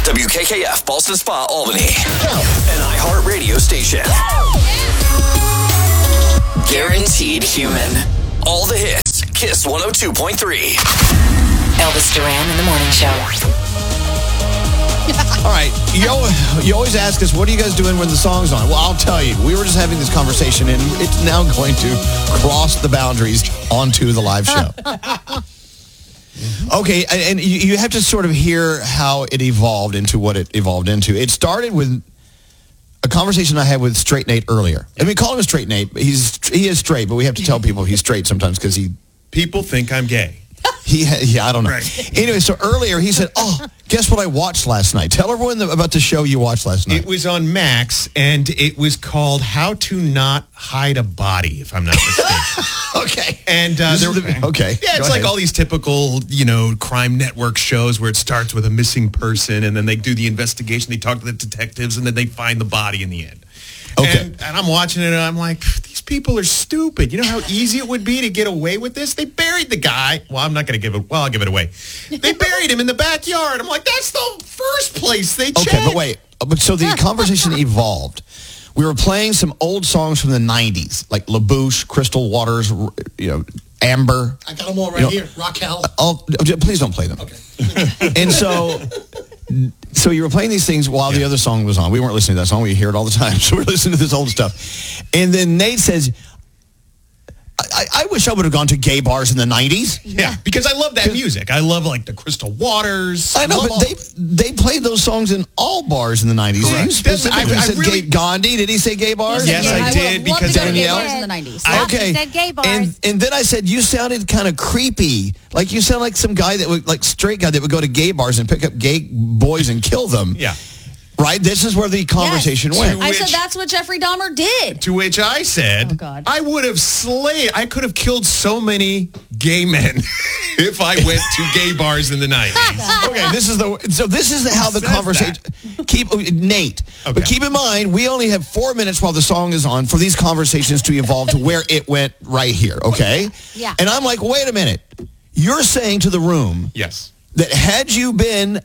WKKF, Ballston Spa, Albany. An iHeart radio station. Guaranteed human. All the hits. Kiss 102.3. Elvis Duran in the Morning Show. All right. You always ask us, what are you guys doing when the song's on? Well, I'll tell you. We were just having this conversation, and it's now going to cross the boundaries onto the live show. Okay, and you have to sort of hear how it evolved into what it evolved into. It started with a conversation I had with Straight Nate earlier. And we call him Straight Nate. But he is straight, but we have to tell people he's straight sometimes because people think I'm gay. I don't know. Right. Anyway, so earlier he said, guess what I watched last night? Tell everyone about the show you watched last night. It was on Max, and it was called How to Not Hide a Body, if I'm not mistaken. Okay. And okay. Yeah, it's like all these typical, crime network shows where it starts with a missing person, and then they do the investigation, they talk to the detectives, and then they find the body in the end. Okay. And I'm watching it, and I'm like, these people are stupid. You know how easy it would be to get away with this? They buried the guy. Well, I'm not going to give it. Well, I'll give it away. They buried him in the backyard. I'm like, that's the first place they checked. Okay, but wait. So the conversation evolved. We were playing some old songs from the 90s, like LaBouche, Crystal Waters, Amber. I got them all right here. Raquel. Please don't play them. Okay. And so you were playing these things while the other song was on. We weren't listening to that song. We hear it all the time. So we're listening to this old stuff. And then Nate says, I wish I would have gone to gay bars in the 90s. Yeah, because I love that music. I love, like, the Crystal Waters. I know, but they played those songs in all bars in the 90s. Correct. You specifically said gay. Gandhi, did he say gay bars? Yes, I did, because Danielle. Gay bars in the 90s. Okay. He said gay bars. And then I said, you sounded kind of creepy. Like you sound like some guy that would, like straight guy that would go to gay bars and pick up gay boys and kill them. Yeah. Right? This is where the conversation went. I said that's what Jeffrey Dahmer did. To which I said, I would have I could have killed so many gay men if I went to gay bars in the 90s. Okay, this is how the conversation... Nate. Okay. But keep in mind, we only have 4 minutes while the song is on for these conversations to evolve to where it went right here, okay? Yeah. And I'm like, wait a minute. You're saying to the room... Yes. ...that had you been...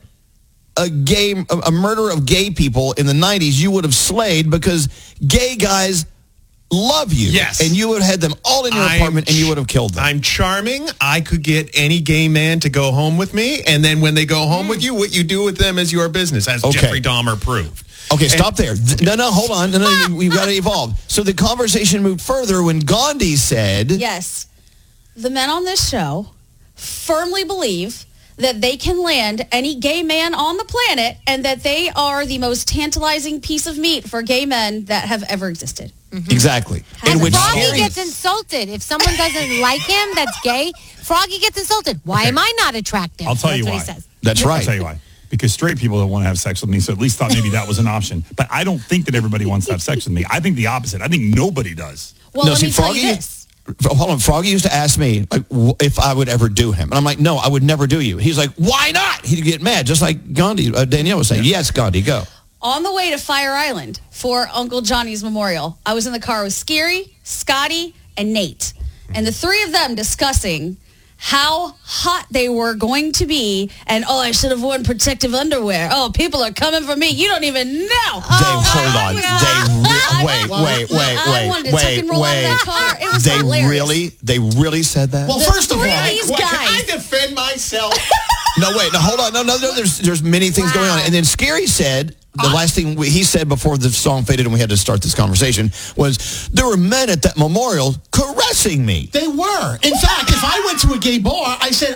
a murder of gay people in the 90s, you would have slayed because gay guys love you. Yes. And you would have had them all in your apartment and you would have killed them. I'm charming. I could get any gay man to go home with me. And then when they go home with you, what you do with them is your business, as Jeffrey Dahmer proved. Okay, stop there. No, hold on. No, we've got to evolve. So the conversation moved further when Gandhi said... Yes. The men on this show firmly believe that they can land any gay man on the planet and that they are the most tantalizing piece of meat for gay men that have ever existed. Mm-hmm. Exactly. Froggy gets insulted. If someone doesn't like him that's gay, Froggy gets insulted. Why am I not attractive? I'll tell you what why. he says. That's right. I'll tell you why. Because straight people don't want to have sex with me, so at least thought maybe that was an option. But I don't think that everybody wants to have sex with me. I think the opposite. I think nobody does. Well, let me tell you this. Hold on, Froggy used to ask me like if I would ever do him. And I'm like, no, I would never do you. He's like, why not? He'd get mad, just like Gandhi, Danielle was saying. Yes, Gandhi, go. On the way to Fire Island for Uncle Johnny's memorial, I was in the car with Scary, Scotty, and Nate. And the three of them discussing how hot they were going to be, and I should have worn protective underwear. Oh, people are coming for me. You don't even know. Hold on. Wait. I wanted to tuck and roll out of that car. It was hilarious. They really said that? Well, first of all, can I defend myself? No, wait. No, hold on. No. There's many things going on. And then Scary said, the last thing he said before the song faded and we had to start this conversation was, there were men at that memorial caressing me. They were. In fact, if I went to a gay bar, I said,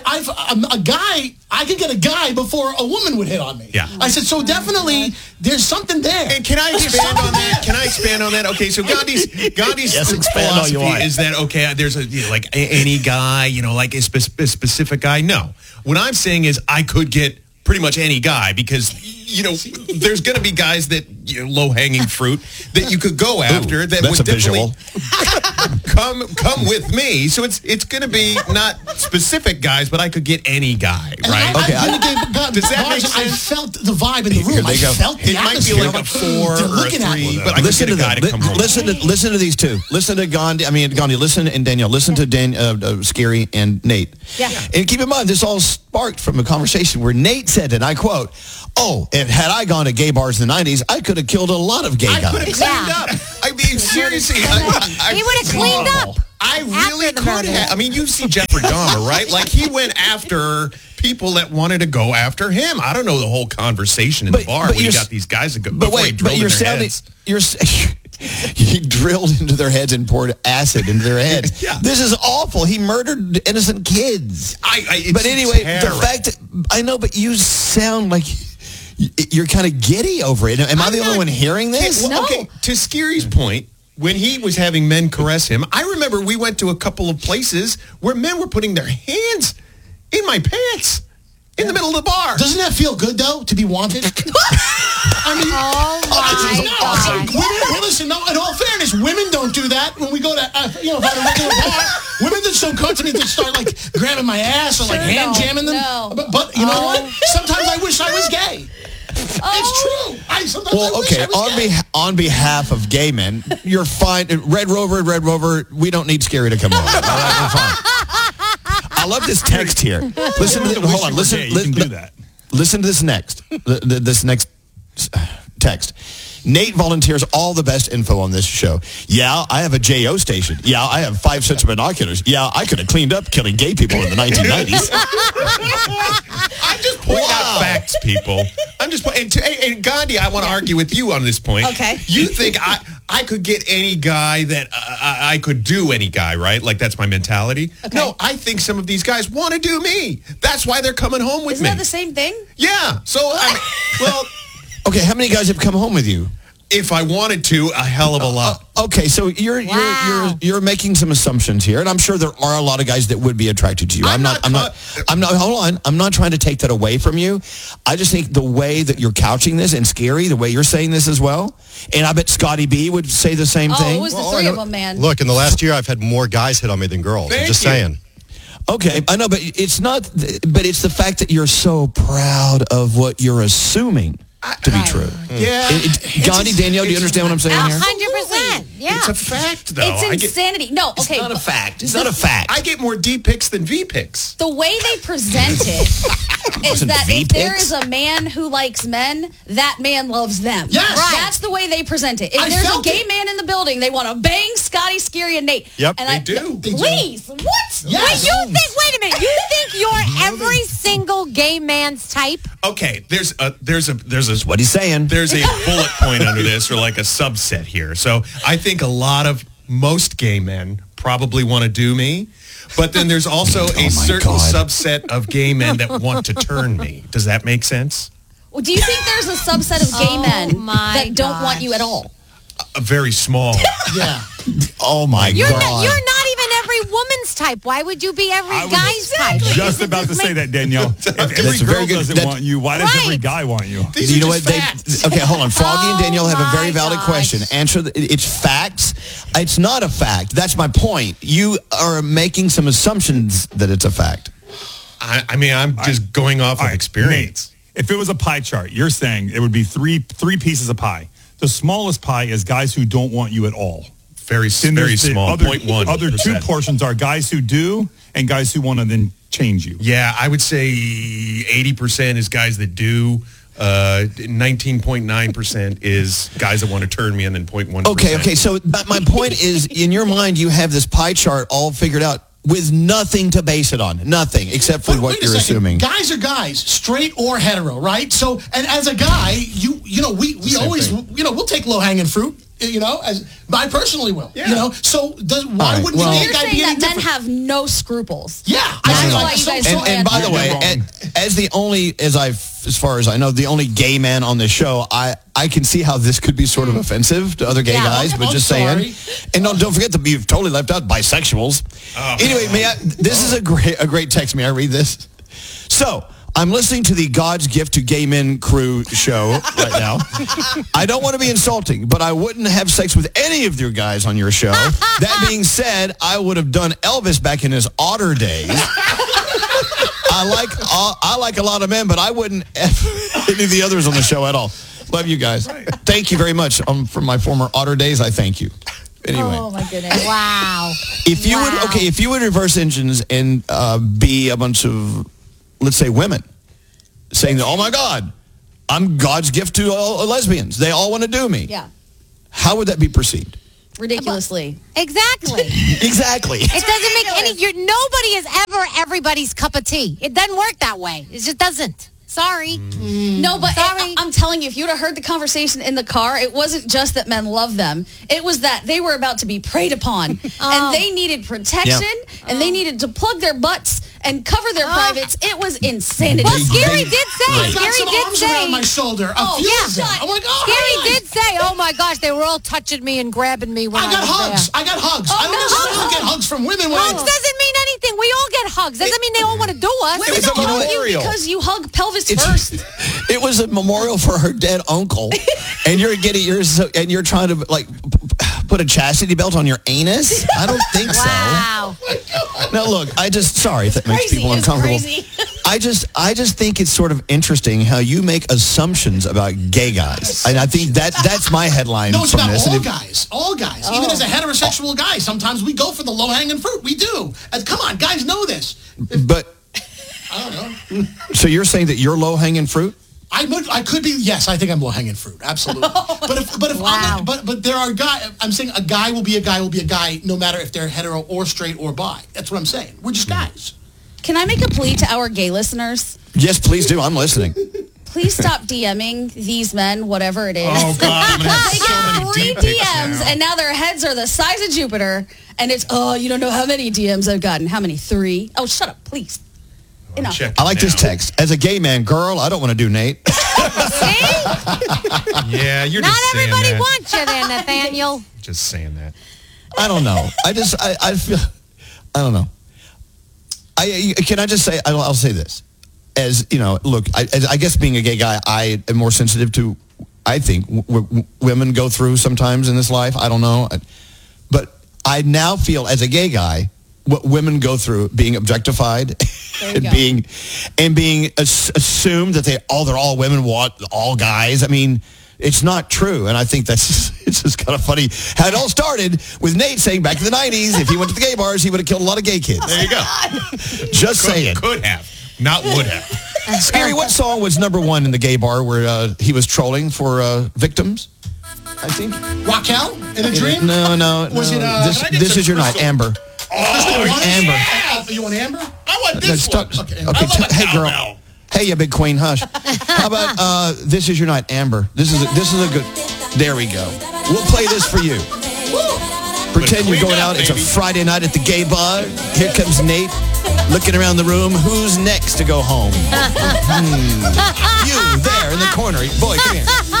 I could get a guy before a woman would hit on me. Yeah. I said, so definitely there's something there. And can I expand on that? Can I expand on that? Okay, so Gandhi's philosophy is that, okay, there's like any guy, like a specific guy. No. What I'm saying is I could get pretty much any guy because, there's going to be guys that, low-hanging fruit that you could go after. That's a visual. come with me. So it's going to be not specific guys, but I could get any guy, right? Does that make sense? I felt the vibe in the room. I felt the atmosphere. It might be like a 4 or a 3, but I could get a guy to come home. Listen to these two. Listen to Gandhi. Listen and Danielle. Listen to Scary and Nate. Yeah. And keep in mind, this all sparked from a conversation where Nate said, and I quote, "Oh, and had I gone to gay bars in the 90s, I could have killed a lot of gay guys." I could have cleaned up. I mean, seriously. He would have cleaned up. I really could have. I mean, you see Jeffrey Dahmer, right? Like, he went after people that wanted to go after him. I don't know the whole conversation in the bar when you got these guys that go. But wait, you're sounding. He drilled into their heads and poured acid into their heads. Yeah. This is awful. He murdered innocent kids. But anyway, the fact I know, but you sound like you're kind of giddy over it. Am I the only one hearing this? No. Okay, to Scary's point, when he was having men caress him, I remember we went to a couple of places where men were putting their hands in my pants in the middle of the bar. Doesn't that feel good, though, to be wanted? I mean, women, listen, no, in all fairness, women don't do that when we go to, if I'm at a regular bar. Women that so come to me, they start, like, grabbing my ass or, like, hand jamming them. No. But you know what? Sometimes I wish I was gay. It's true. On behalf of gay men, you're fine. Red Rover, we don't need Scary to come on. All right, we're fine. I love this text here. Listen to this. Hold on. Listen to this next. This next text. Nate volunteers all the best info on this show. Yeah, I have a JO station. Yeah, I have 5 sets of binoculars. Yeah, I could have cleaned up killing gay people in the 1990s. I'm just pointing out facts, people. I'm just and Gandhi, I want to argue with you on this point. Okay. You think I could get any guy that I could do any guy, right? Like, that's my mentality. Okay. No, I think some of these guys want to do me. That's why they're coming home with me. Isn't that the same thing? Yeah. So, okay, how many guys have come home with you? If I wanted to, a hell of a lot. Okay, so you're making some assumptions here, and I'm sure there are a lot of guys that would be attracted to you. I'm not. Hold on. I'm not trying to take that away from you. I just think the way that you're couching this, and Scary, the way you're saying this as well, and I bet Scotty B would say the same thing. Oh, it was the three of them, man. Look, in the last year, I've had more guys hit on me than girls. I'm just saying. Okay, I know, but it's not. But it's the fact that you're so proud of what you're assuming to be true. Yeah. Gandhi, Danielle, do you understand what I'm saying here? 100%. Yeah. It's a fact, though. It's insanity. No, okay. It's not a fact. It's not a fact. I get more D pics than V pics. The way they present it is that if there is a man who likes men, that man loves them. Yes. Right. That's the way they present it. If there's a gay man in the building, they want to bang Scotty, Scary, and Nate. Yep, and they do. Please. What? Yes. Wait a minute. You think you're every single gay man's type? Okay, there's what he's saying. There's a bullet point under this, or like a subset here. So I think most gay men probably want to do me, but then there's also a certain subset of gay men that want to turn me. Does that make sense? Well, do you think there's a subset of gay men that don't want you at all? Very small. Yeah. Oh my God. You're not even every woman's type. Why would you be every guy's type? Just about to say that, Danielle. If every girl doesn't want you, why does every guy want you? You know what? Okay, hold on. Froggy and Danielle have a very valid question. Answer. It's facts. It's not a fact. That's my point. You are making some assumptions that it's a fact. I mean, I'm just going off of experience. Nate, if it was a pie chart, you're saying it would be three pieces of pie. The smallest pie is guys who don't want you at all. Very small. 0.1%. Other 2 portions are guys who do and guys who want to then change you. Yeah, I would say 80% is guys that do. 19.9% is guys that want to turn me, and then 0.1%. Okay. So my point is, in your mind, you have this pie chart all figured out with nothing to base it on. Nothing, except for what you're assuming. Guys are guys, straight or hetero, right? So, and as a guy, we always, we'll take low-hanging fruit. As I personally will. Yeah. So why wouldn't you're saying that men have no scruples? Yeah. That's why you guys don't. And by the way, as far as I know, the only gay man on this show, I can see how this could be sort of offensive to other gay guys, but just saying. And don't forget that you've totally left out bisexuals. Anyway, this is a great text. May I read this? So, I'm listening to the God's Gift to Gay Men crew show right now. I don't want to be insulting, but I wouldn't have sex with any of your guys on your show. That being said, I would have done Elvis back in his otter days. I like a lot of men, but I wouldn't F any of the others on the show at all. Love you guys. Thank you very much. From my former otter days, I thank you. Anyway. Oh my goodness! Wow. If you would reverse engines and be a bunch of, let's say, women saying that, oh my God, I'm God's gift to all lesbians. They all want to do me. Yeah. How would that be perceived? Ridiculously. Exactly. Exactly. It doesn't make nobody is ever everybody's cup of tea. It doesn't work that way. It just doesn't. Sorry. No, but I'm telling you, if you would have heard the conversation in the car, it wasn't just that men love them. It was that they were about to be preyed upon. And they needed protection, and they needed to plug their butts and cover their privates. It was insanity. Well, Scary did say. Scary did say. Around my shoulder. I'm like, Scary did say, oh my gosh, they were all touching me and grabbing me when I got hugs. there. I got hugs. I don't get hugs from women. Hugs doesn't mean anything. We all get hugs. Doesn't mean they all want to do us. Women don't hug you because you hug pelvis first. It was a memorial for her dead uncle, and you're getting yours, and you're trying to like put a chastity belt on your anus. I don't think wow. so. Now look, sorry if that makes people uncomfortable. I just think it's sort of interesting how you make assumptions about gay guys, and I think that's my headline. No, it's from about this. all guys. Even as a heterosexual guy, sometimes we go for the low-hanging fruit. We do. Come on, guys know this. But I don't know. So you're saying that you're low-hanging fruit? I could be. Yes, I think I'm low-hanging fruit. Absolutely. But there are guys. I'm saying a guy will be a guy no matter if they're hetero or straight or bi. That's what I'm saying. We're just guys. Can I make a plea to our gay listeners? Yes, please do. I'm listening. Please stop DMing these men, whatever it is. Oh, God. I'm gonna have They so many get 3 dick pics DMs, now. and now their heads are the size of Jupiter, and it's, you don't know how many DMs I've gotten. How many? 3? Oh, shut up, please. Enough. I like this text. As a gay man, girl, I don't want to do Nate. Yeah, you're Not just saying everybody that. wants you there, Nathaniel. Just saying that. I don't know. I feel, I don't know. Can I just say, I'll say this. As, you know, look, I guess being a gay guy, I am more sensitive to, I think, women go through sometimes in this life. I don't know. But I now feel, as a gay guy, what women go through, being objectified and being assumed that they're all women want all guys. I mean, it's not true. And I think it's just kind of funny how it all started with Nate saying back in the 90s, if he went to the gay bars, he would have killed a lot of gay kids. There you go. Just saying. Could have, not would have. Scary, what song was #1 in the gay bar where he was trolling for victims? I think. Raquel in a dream? No. Was it, this is your night, Amber. Oh, Amber. You want Amber? I want this one. Okay. Hey, girl. Hey, you big queen, hush. How about This Is Your Night, Amber? This is a good. There we go. We'll play this for you. Pretend you're going out. It's a Friday night at the gay bar. Here comes Nate, looking around the room. Who's next to go home? You there in the corner. Boy, come here.